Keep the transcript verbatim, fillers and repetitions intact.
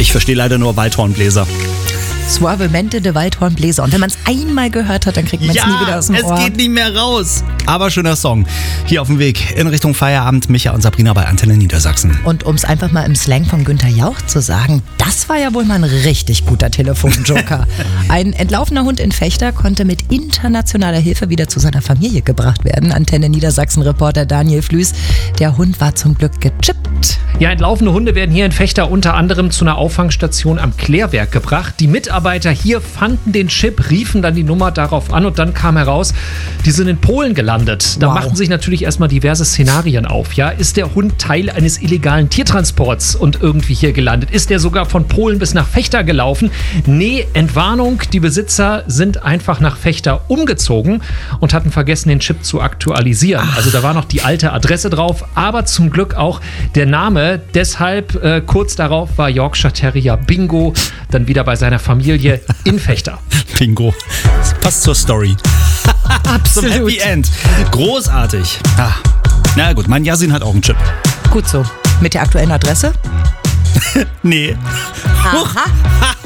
Ich verstehe leider nur Waldhornbläser. Suavemente de Waldhornbläser. Und wenn man es einmal gehört hat, dann kriegt man es Ja, nie wieder aus dem es Ohr. geht nicht mehr raus. Aber schöner Song. Hier auf dem Weg in Richtung Feierabend. Micha und Sabrina bei Antenne Niedersachsen. Und um es einfach mal im Slang von Günther Jauch zu sagen, das war ja wohl mal ein richtig guter Telefonjoker. Ein entlaufener Hund in Vechta konnte mit internationaler Hilfe wieder zu seiner Familie gebracht werden. Antenne Niedersachsen-Reporter Daniel Flüß. Der Hund war zum Glück gechippt. Ja, entlaufene Hunde werden hier in Vechta unter anderem zu einer Auffangstation am Klärwerk gebracht. Die Mitarbeiter hier fanden den Chip, riefen dann die Nummer darauf an und dann kam heraus, die sind in Polen gelandet. Da Wow. machten sich natürlich erstmal diverse Szenarien auf. Ja, ist der Hund Teil eines illegalen Tiertransports und irgendwie hier gelandet? Ist der sogar von Polen bis nach Vechta gelaufen? Nee, Entwarnung, die Besitzer sind einfach nach Vechta umgezogen und hatten vergessen, den Chip zu aktualisieren. Also da war noch die alte Adresse drauf, aber zum Glück auch der Name. Deshalb äh, kurz darauf war Yorkshire Terrier Bingo dann wieder bei seiner Familie in Vechta. Bingo. Das passt zur Story. Zum Absolut. Happy End. Großartig. Ah. Na gut, mein Yasin hat auch einen Chip. Gut so. Mit der aktuellen Adresse? Nee. Aha.